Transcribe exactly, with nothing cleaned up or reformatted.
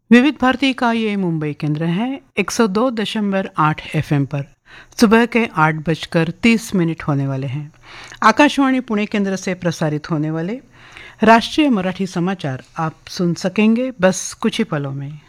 विविध भारती का ये मुंबई केंद्र है एक सौ दो दशमलव आठ एफएम पर। सुबह के आठ बजकर तीस मिनट होने वाले हैं। आकाशवाणी पुणे केंद्र से प्रसारित होने वाले राष्ट्रीय मराठी समाचार आप सुन सकेंगे बस कुछ ही पलों में।